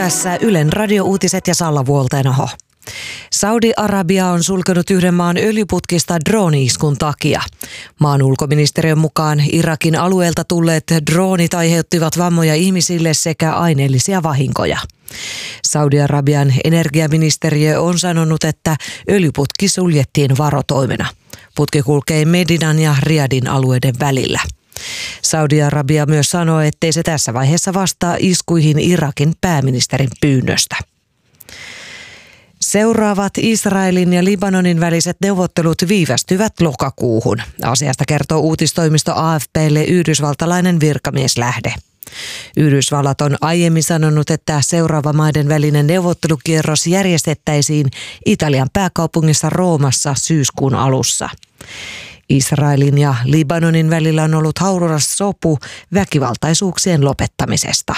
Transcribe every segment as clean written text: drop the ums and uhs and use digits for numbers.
Tässä Ylen radiouutiset ja Salla Vuolteenoho. Saudi-Arabia on sulkenut yhden maan öljyputkista drooni-iskun takia. Maan ulkoministeriön mukaan Irakin alueelta tulleet droonit aiheuttivat vammoja ihmisille sekä aineellisia vahinkoja. Saudi-Arabian energiaministeriö on sanonut, että öljyputki suljettiin varotoimena. Putki kulkee Medinan ja Riadin alueiden välillä. Saudi-Arabia myös sanoi, ettei se tässä vaiheessa vastaa iskuihin Irakin pääministerin pyynnöstä. Seuraavat Israelin ja Libanonin väliset neuvottelut viivästyvät lokakuuhun. Asiasta kertoo uutistoimisto AFP:lle yhdysvaltalainen virkamieslähde. Yhdysvallat on aiemmin sanonut, että seuraava maiden välinen neuvottelukierros järjestettäisiin Italian pääkaupungissa Roomassa syyskuun alussa. Israelin ja Libanonin välillä on ollut hauras sopu väkivaltaisuuksien lopettamisesta.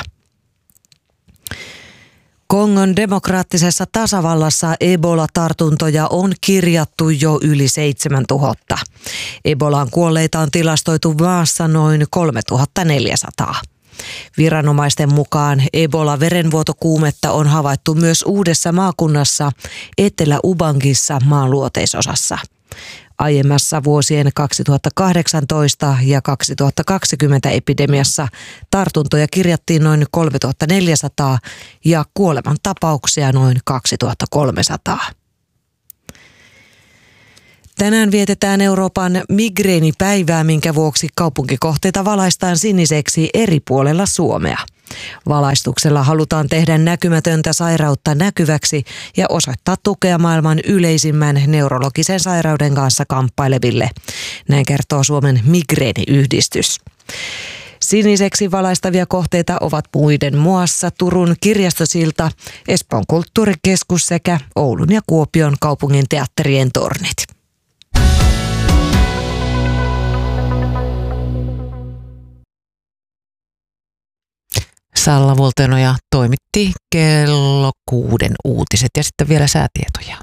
Kongon demokraattisessa tasavallassa Ebola-tartuntoja on kirjattu jo yli 7000. Ebolaan kuolleita on tilastoitu maassa noin 3400. Viranomaisten mukaan Ebola-verenvuotokuumetta on havaittu myös uudessa maakunnassa Etelä-Ubangissa maan luoteisosassa. Aiemmassa vuosien 2018 ja 2020 epidemiassa tartuntoja kirjattiin noin 3400 ja kuolemantapauksia noin 2300. Tänään vietetään Euroopan migreenipäivää, minkä vuoksi kaupunkikohteita valaistaan siniseksi eri puolella Suomea. Valaistuksella halutaan tehdä näkymätöntä sairautta näkyväksi ja osoittaa tukea maailman yleisimmän neurologisen sairauden kanssa kamppaileville. Näin kertoo Suomen migreeniyhdistys. Siniseksi valaistavia kohteita ovat muiden muassa Turun kirjastosilta, Espoon kulttuurikeskus sekä Oulun ja Kuopion kaupungin teatterien tornit. Salla Vuolteenoja toimitti kello 6 uutiset ja sitten vielä säätietoja.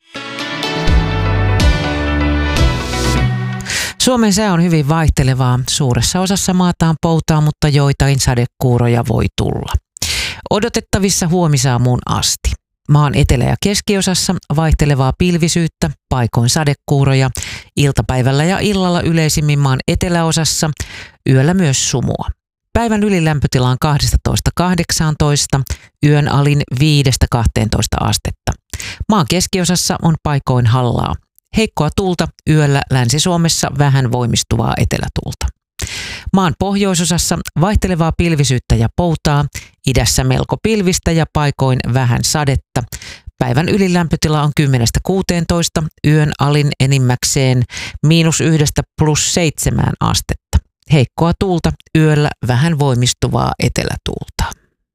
Suomen sää on hyvin vaihtelevaa. Suuressa osassa maataan poutaa, mutta joitain sadekuuroja voi tulla. Odotettavissa huomisaamuun asti. Maan etelä- ja keskiosassa vaihtelevaa pilvisyyttä, paikoin sadekuuroja, iltapäivällä ja illalla yleisimmin maan eteläosassa, yöllä myös sumua. Päivän ylilämpötila on 12–18, yön alin 5–12 astetta. Maan keskiosassa on paikoin hallaa. Heikkoa tuulta, yöllä Länsi-Suomessa vähän voimistuvaa etelätuulta. Maan pohjoisosassa vaihtelevaa pilvisyyttä ja poutaa, idässä melko pilvistä ja paikoin vähän sadetta. Päivän ylilämpötila on 10–16, yön alin enimmäkseen -1 + 7 astetta. Heikkoa tuulta, yöllä vähän voimistuvaa etelätuulta.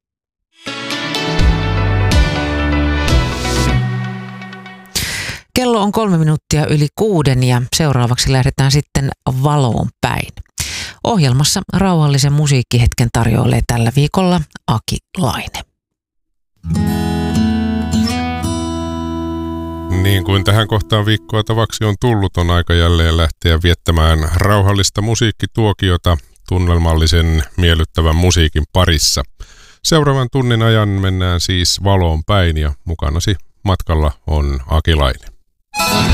Kello on 3 minuuttia yli 6 ja seuraavaksi lähdetään sitten valoon päin. Ohjelmassa rauhallisen musiikkihetken tarjoilee tällä viikolla Aki Laine. Niin kuin tähän kohtaan viikkoa tavaksi on tullut, on aika jälleen lähteä viettämään rauhallista musiikkituokiota tunnelmallisen miellyttävän musiikin parissa. Seuraavan tunnin ajan mennään siis valoon päin ja mukanasi matkalla on Aki Laine.